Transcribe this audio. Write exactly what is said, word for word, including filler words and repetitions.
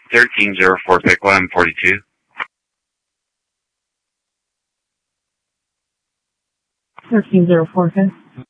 thirteen zero four Pickwa, I'm forty-two. thirteen zero four, okay.